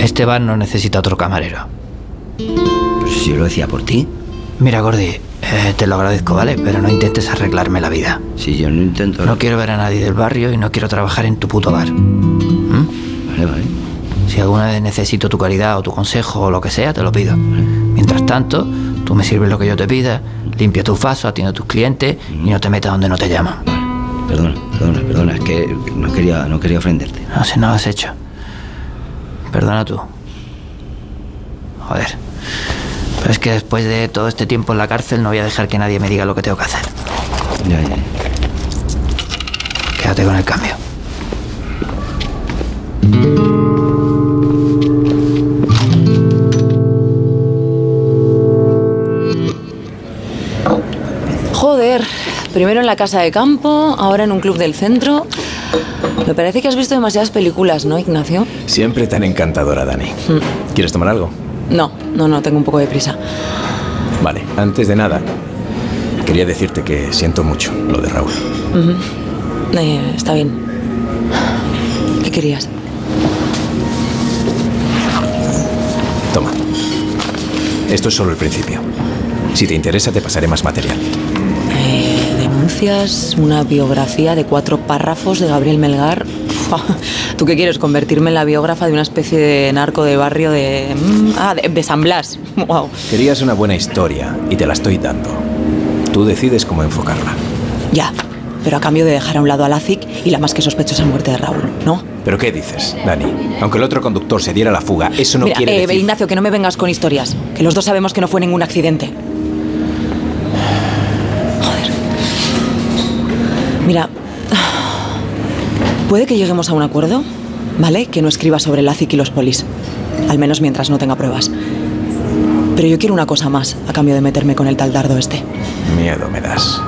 Este bar no necesita otro camarero. Pues si yo lo decía por ti. Mira, Gordi, te lo agradezco, ¿vale? Pero no intentes arreglarme la vida. Si yo no intento... No quiero ver a nadie del barrio y no quiero trabajar en tu puto bar. Vale. Si alguna vez necesito tu caridad o tu consejo o lo que sea, te lo pido. Mientras tanto, tú me sirves lo que yo te pida, limpia tus vasos, atiende a tus clientes y no te metas donde no te llaman. Perdona, es que no quería ofenderte. No sé, no lo has hecho. Perdona tú. Joder. Pero es que después de todo este tiempo en la cárcel no voy a dejar que nadie me diga lo que tengo que hacer. Ya. Quédate con el cambio. Joder, primero en la casa de campo, ahora en un club del centro. Me parece que has visto demasiadas películas, ¿no, Ignacio? Siempre tan encantadora, Dani. ¿Quieres tomar algo? No, tengo un poco de prisa. Vale, antes de nada, quería decirte que siento mucho lo de Raúl. Está bien. ¿Qué querías? Toma. Esto es solo el principio. Si te interesa, te pasaré más material. Denuncias, una biografía de 4 párrafos de Gabriel Melgar. ¿Tú qué quieres? ¿Convertirme en la biógrafa de una especie de narco de barrio de San Blas? Wow. Querías una buena historia y te la estoy dando. Tú decides cómo enfocarla. Ya, pero a cambio de dejar a un lado a Lazik y la más que sospechosa muerte de Raúl, ¿no? ¿Pero qué dices, Dani? Aunque el otro conductor se diera la fuga, eso no quiere decir... Ignacio, que no me vengas con historias. Que los dos sabemos que no fue ningún accidente. Joder. Mira, puede que lleguemos a un acuerdo, ¿vale? Que no escriba sobre Lazik y los polis. Al menos mientras no tenga pruebas. Pero yo quiero una cosa más a cambio de meterme con el tal dardo este. Miedo me das.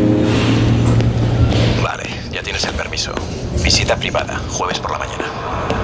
Vale, ya tienes el permiso. Visita privada, jueves por la mañana.